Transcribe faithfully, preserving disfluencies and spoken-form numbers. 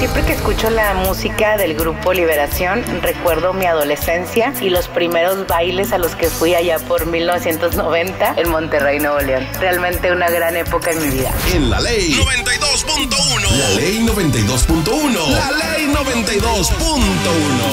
Siempre que escucho la música del grupo Liberación, recuerdo mi adolescencia y los primeros bailes a los que fui allá por mil novecientos noventa en Monterrey, Nuevo León. Realmente una gran época en mi vida. En La Ley noventa y dos punto uno. La Ley noventa y dos punto uno. La Ley noventa y dos punto uno.